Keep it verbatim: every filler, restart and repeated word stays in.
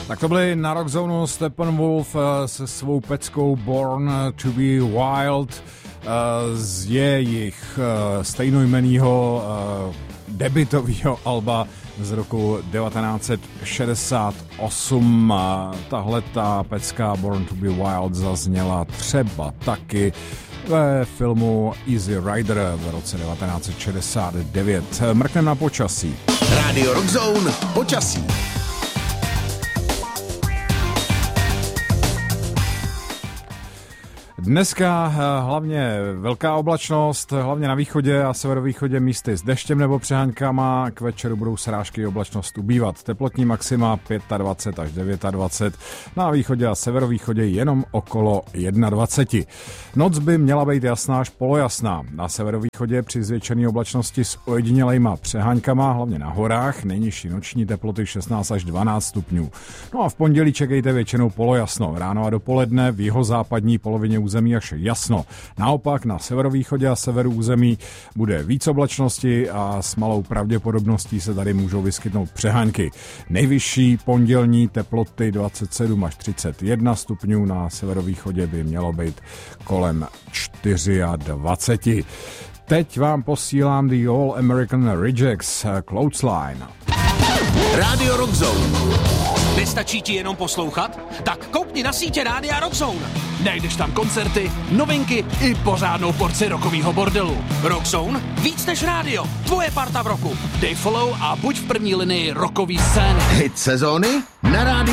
Tak to byly na Rockzone Steppenwolf se svou peckou Born to be Wild z jejich stejnojmenného debutového alba z roku devatenáct set šedesát osm. Tahle ta pecka Born to be Wild zazněla třeba taky ve filmu Easy Rider v roce devatenáct set šedesát devět. Mrknem na počasí. Rádio Rockzone počasí. Dneska hlavně velká oblačnost, hlavně na východě a severovýchodě místy s deštěm nebo přeháňkama. K večeru budou srážky oblačnost ubývat. Teplotní maxima dvacet pět až dvacet devět. Na východě a severovýchodě jenom okolo dvacet jedna. Noc by měla být jasná až polojasná. Na severovýchodě při zvětšené oblačnosti s ojedinělejma přeháňkama, hlavně na horách, nejnižší noční teploty šestnáct až dvanáct stupňů. No a v pondělí čekejte většinou polojasno. Ráno a dopoledne v jihozápadní polovině území až jasno. Naopak na severovýchodě a severu území bude víc oblačnosti a s malou pravděpodobností se tady můžou vyskytnout přehánky. Nejvyšší pondělní teploty dvacet sedm až třicet jedna stupňů, na severovýchodě by mělo být kolem dvacet čtyři. Teď vám posílám The All American Rejects Clothesline. Rádio Rockzone. Nestačí ti jenom poslouchat? Tak koukni na sítě Rádia Rockzone. Najdeš tam koncerty, novinky i pořádnou porci rockovýho bordelu. Rockzone? Víc než rádio. Tvoje parta v roku. Dej follow a buď v první linii rockový scény. Hit sezóny na rádiu